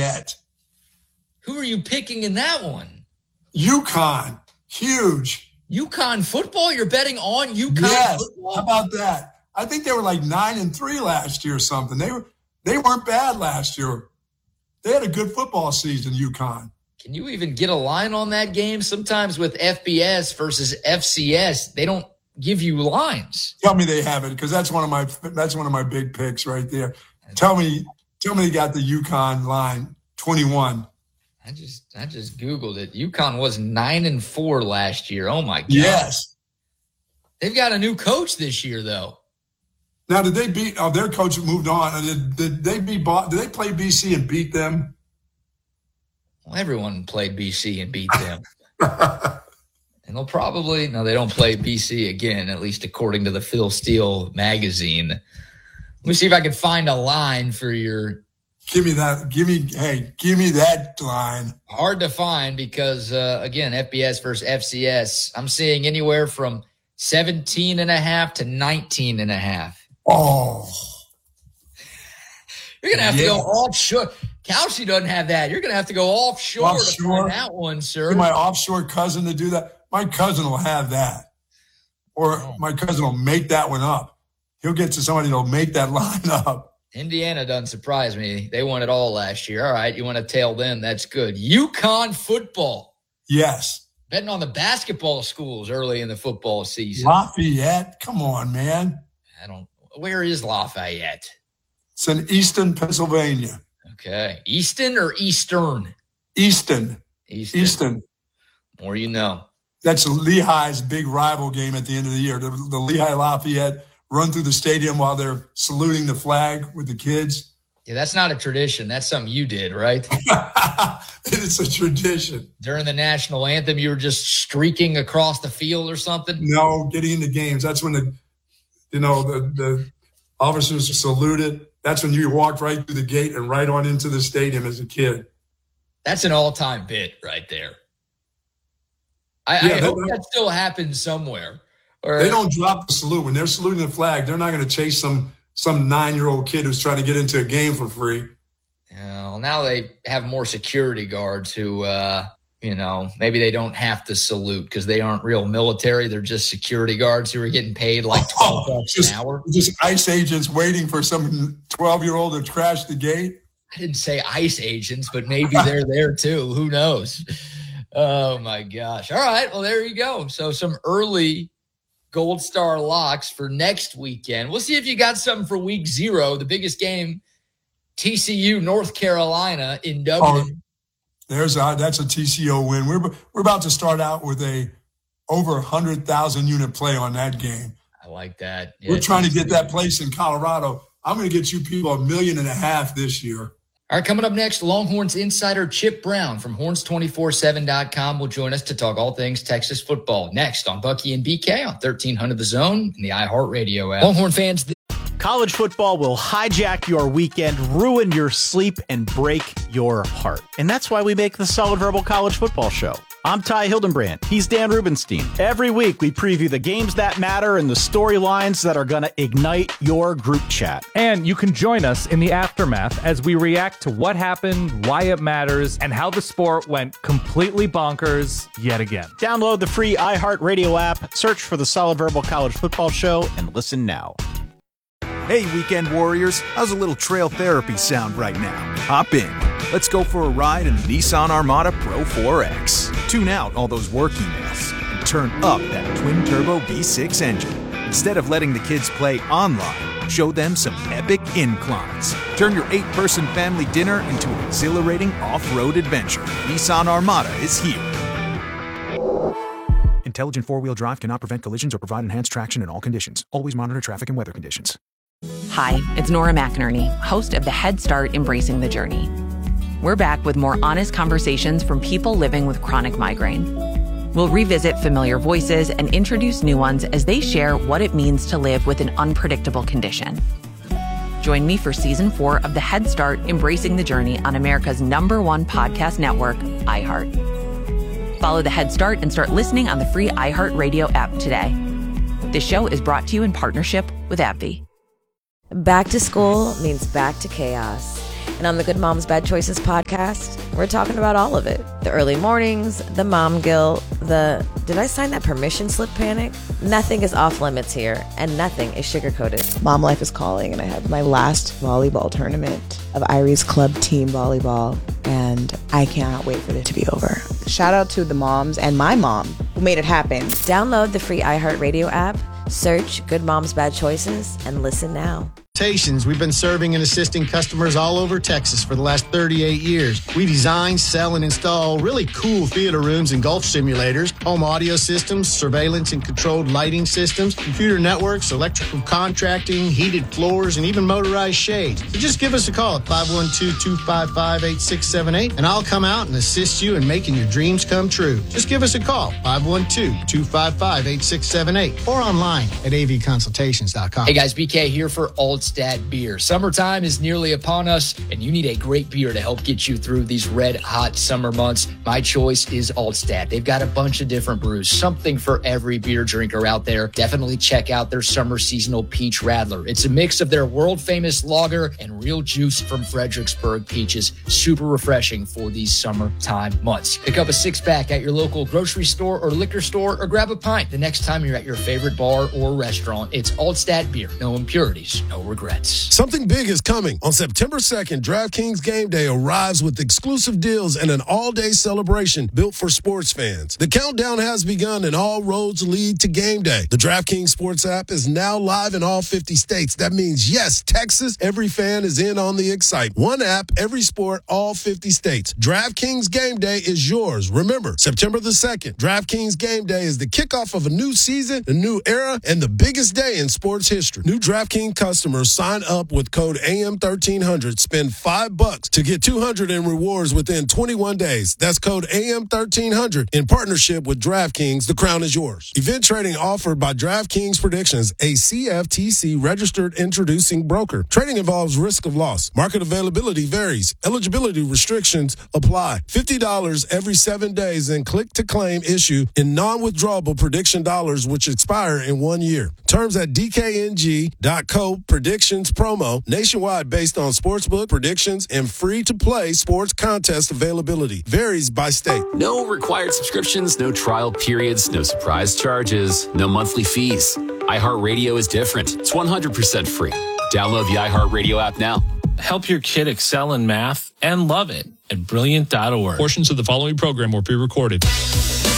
Lafayette. Who are you picking in that one? UConn. Huge. UConn football? You're betting on UConn football? How about that? I think they were like 9-3 last year or something. They weren't bad last year. They had a good football season, UConn. Can you even get a line on that game? Sometimes with FBS versus FCS, they don't give you lines. Tell me they haven't, because that's one of my big picks right there. Tell me they got the UConn line 21. I just Googled it. UConn was 9-4 last year. Oh my God. Yes. They've got a new coach this year though. Now, did they beat? Oh, their coach moved on. Did they play BC and beat them? Well, everyone played BC and beat them. And they'll probably they don't play BC again, at least according to the Phil Steele magazine. Let me see if I can find a line for your. Give me that. Give me that line. Hard to find because again, FBS versus FCS. I'm seeing anywhere from 17.5 to 19.5. Oh, you're going to have to go offshore. Kalshi doesn't have that. You're going to have to go offshore to find that one, sir. Get my offshore cousin to do that. My cousin will have that. Or my cousin will make that one up. He'll get to somebody that'll make that line up. Indiana doesn't surprise me. They won it all last year. All right, you want to tail them. That's good. UConn football. Yes. Betting on the basketball schools early in the football season. Lafayette. Come on, man. Where is Lafayette? It's in Easton, Pennsylvania. Okay. Easton or Eastern? Easton. More you know. That's Lehigh's big rival game at the end of the year. The Lehigh Lafayette run through the stadium while they're saluting the flag with the kids. Yeah, that's not a tradition. That's something you did, right? It's a tradition. During the national anthem, you were just streaking across the field or something? No, getting into games. That's when the officers saluted. That's when you walked right through the gate and right on into the stadium as a kid. That's an all-time bit right there. I hope that still happens somewhere. They don't drop the salute. When they're saluting the flag, they're not going to chase some 9-year-old kid who's trying to get into a game for free. Well, now they have more security guards who, maybe they don't have to salute because they aren't real military. They're just security guards who are getting paid like $12 an hour. Just ICE agents waiting for some 12-year-old to crash the gate. I didn't say ICE agents, but maybe they're there too. Who knows? Oh, my gosh. All right. Well, there you go. So some early Gold Star locks for next weekend. We'll see if you got something for week 0, the biggest game, TCU, North Carolina in Dublin. That's a TCO win. We're about to start out with a over 100,000 unit play on that game. I like that. Yeah, we're trying to get that place in Colorado. I'm going to get you people $1.5 million this year. All right, coming up next, Longhorns insider Chip Brown from horns247.com will join us to talk all things Texas football. Next on Bucky and BK on 1300 The Zone and the iHeartRadio app. Longhorn fans, college football will hijack your weekend, ruin your sleep, and break your heart. And that's why we make the Solid Verbal College Football Show. I'm Ty Hildenbrand. He's Dan Rubenstein. Every week, we preview the games that matter and the storylines that are going to ignite your group chat. And you can join us in the aftermath as we react to what happened, why it matters, and how the sport went completely bonkers yet again. Download the free iHeartRadio app, search for the Solid Verbal College Football Show, and listen now. Hey, weekend warriors, how's a little trail therapy sound right now? Hop in. Let's go for a ride in the Nissan Armada Pro 4X. Tune out all those work emails and turn up that twin-turbo V6 engine. Instead of letting the kids play online, show them some epic inclines. Turn your 8-person family dinner into an exhilarating off-road adventure. Nissan Armada is here. Intelligent four-wheel drive cannot prevent collisions or provide enhanced traction in all conditions. Always monitor traffic and weather conditions. Hi, it's Nora McInerney, host of the Head Start Embracing the Journey. We're back with more honest conversations from people living with chronic migraine. We'll revisit familiar voices and introduce new ones as they share what it means to live with an unpredictable condition. Join me for Season 4 of the Head Start Embracing the Journey on America's #1 podcast network, iHeart. Follow the Head Start and start listening on the free iHeartRadio app today. This show is brought to you in partnership with AbbVie. Back to school means back to chaos. And on the Good Moms Bad Choices podcast, we're talking about all of it. The early mornings, the mom guilt, the did I sign that permission slip panic? Nothing is off limits here, and nothing is sugar-coated. Mom life is calling, and I have my last volleyball tournament of Irie's Club team volleyball, and I cannot wait for it to be over. Shout out to the moms and my mom who made it happen. Download the free iHeartRadio app, search Good Moms Bad Choices, and listen now. We've been serving and assisting customers all over Texas for the last 38 years. We design, sell, and install really cool theater rooms and golf simulators, home audio systems, surveillance and controlled lighting systems, computer networks, electrical contracting, heated floors, and even motorized shades. So just give us a call at 512-255-8678, and I'll come out and assist you in making your dreams come true. Just give us a call, 512-255-8678, or online at avconsultations.com. Hey guys, BK here for Altstat Beer. Summertime is nearly upon us, and you need a great beer to help get you through these red hot summer months. My choice is Altstat. They've got a bunch of different brews, something for every beer drinker out there. Definitely check out their summer seasonal Peach Radler. It's a mix of their world famous lager and real juice from Fredericksburg peaches. Super refreshing for these summertime months. Pick up a 6-pack at your local grocery store or liquor store, or grab a pint the next time you're at your favorite bar or restaurant. It's Altstat Beer. No impurities, no regrets. Something big is coming. On September 2nd, DraftKings Game Day arrives with exclusive deals and an all-day celebration built for sports fans. The countdown has begun and all roads lead to game day. The DraftKings Sports app is now live in all 50 states. That means, yes, Texas, every fan is in on the excitement. One app, every sport, all 50 states. DraftKings Game Day is yours. Remember, September the 2nd, DraftKings Game Day is the kickoff of a new season, a new era, and the biggest day in sports history. New DraftKings customers sign up with code AM1300. Spend $5 to get $200 in rewards within 21 days. That's code AM1300 in partnership with DraftKings. The crown is yours. Event trading offered by DraftKings Predictions, a CFTC registered introducing broker. Trading involves risk of loss. Market availability varies. Eligibility restrictions apply. $50 every 7 days and click to claim issue in non-withdrawable prediction dollars which expire in 1 year. Terms at dkng.co. Predictions promo nationwide based on sportsbook predictions and free-to-play sports contest availability. Varies by state. No required subscriptions, no trial periods, no surprise charges, no monthly fees. iHeartRadio is different. It's 100% free. Download the iHeartRadio app now. Help your kid excel in math and love it at Brilliant.org. Portions of the following program were pre-recorded.